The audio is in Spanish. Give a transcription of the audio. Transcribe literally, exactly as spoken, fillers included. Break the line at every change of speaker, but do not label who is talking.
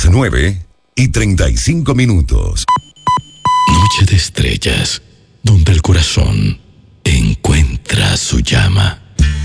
nueve y treinta y cinco minutos.
Noche de estrellas, donde el corazón